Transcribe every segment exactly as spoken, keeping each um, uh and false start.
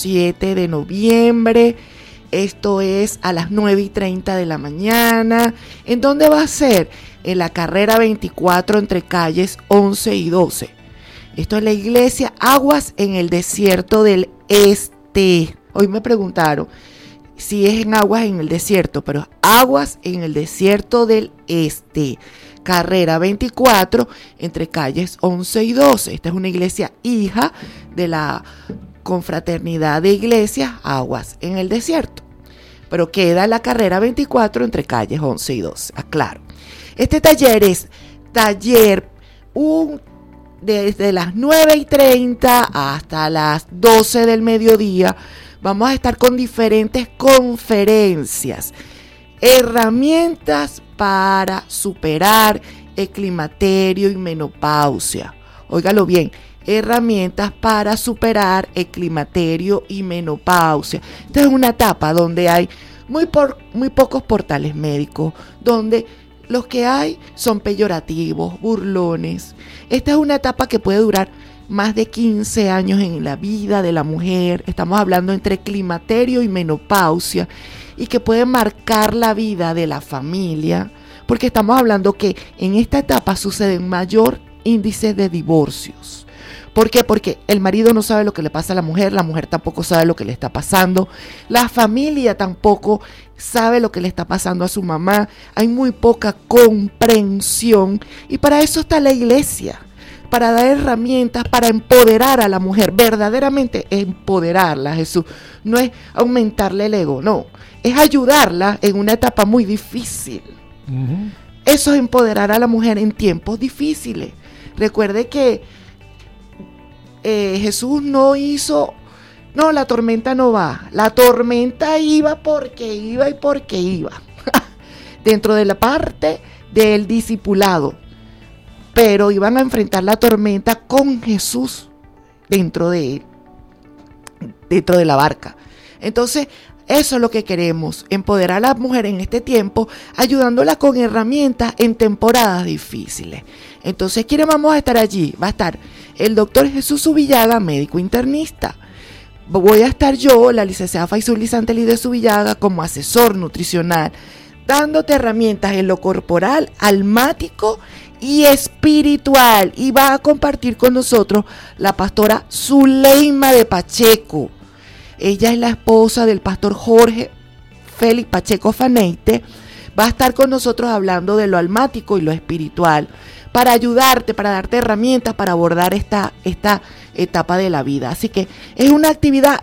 siete de noviembre. Esto es a las nueve y treinta de la mañana. ¿En dónde va a ser? En la carrera veinticuatro entre calles once y doce. Esto es la iglesia Aguas en el Desierto del Este. Hoy me preguntaron si es en Aguas en el Desierto, pero Aguas en el Desierto del Este. Carrera veinticuatro entre calles once y doce. Esta es una iglesia hija de la Confraternidad de Iglesias Aguas en el Desierto. Pero queda la carrera veinticuatro entre calles once y doce. Aclaro. Este taller es taller un desde las nueve y treinta hasta las doce del mediodía. Vamos a estar con diferentes conferencias, herramientas para superar el climaterio y menopausia. Óigalo bien, herramientas para superar el climaterio y menopausia. Esta es una etapa donde hay muy, por, muy pocos portales médicos, donde los que hay son peyorativos, burlones. Esta es una etapa que puede durar más de quince años en la vida de la mujer. Estamos hablando entre climaterio y menopausia y que puede marcar la vida de la familia, porque estamos hablando que en esta etapa suceden mayor índice de divorcios. ¿Por qué? Porque el marido no sabe lo que le pasa a la mujer, la mujer tampoco sabe lo que le está pasando, la familia tampoco sabe lo que le está pasando a su mamá, hay muy poca comprensión y para eso está la iglesia, para dar herramientas, para empoderar a la mujer, verdaderamente empoderarla, Jesús, no es aumentarle el ego, no, es ayudarla en una etapa muy difícil. Uh-huh. Eso es empoderar a la mujer en tiempos difíciles. Recuerde que Eh, Jesús no hizo, no, la tormenta no va, la tormenta iba porque iba y porque iba, dentro de la parte del discipulado, pero iban a enfrentar la tormenta con Jesús dentro de él, dentro de la barca. Entonces, eso es lo que queremos, empoderar a la mujer en este tiempo, ayudándola con herramientas en temporadas difíciles. Entonces, ¿quiénes vamos a estar allí? Va a estar el doctor Jesús Subillaga, médico internista. Voy a estar yo, la licenciada Faisuli Santeli de Subillaga, como asesor nutricional, dándote herramientas en lo corporal, almático y espiritual. Y va a compartir con nosotros la pastora Zuleima de Pacheco. Ella es la esposa del pastor Jorge Félix Pacheco Faneite. Va a estar con nosotros hablando de lo almático y lo espiritual, para ayudarte, para darte herramientas para abordar esta, esta etapa de la vida. Así que es una actividad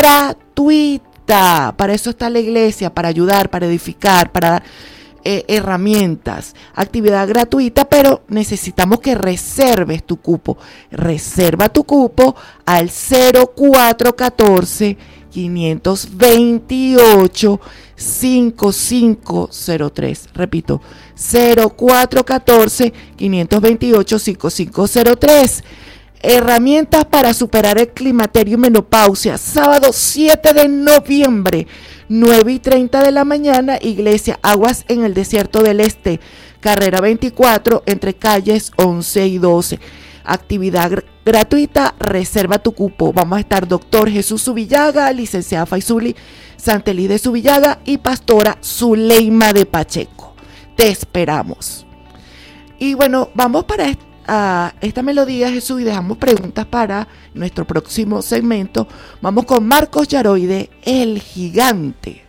gratuita. Para eso está la iglesia, para ayudar, para edificar, para dar eh, herramientas. Actividad gratuita, pero necesitamos que reserves tu cupo. Reserva tu cupo al cero cuatro uno cuatro, cinco dos ocho, cinco cinco cero tres. Repito, cero cuatro uno cuatro, cinco dos ocho, cinco cinco cero tres. Herramientas para superar el climaterio y menopausia. Sábado siete de noviembre, nueve y treinta de la mañana, Iglesia Aguas en el Desierto del Este. Carrera veinticuatro entre calles once y doce. Actividad gr- gratuita, reserva tu cupo. Vamos a estar doctor Jesús Subillaga, licenciada Faisuli Santeli de Subillaga y pastora Zuleima de Pacheco. Te esperamos. Y bueno, vamos para est- a esta melodía, Jesús, y dejamos preguntas para nuestro próximo segmento. Vamos con Marcos Yaroide, el gigante.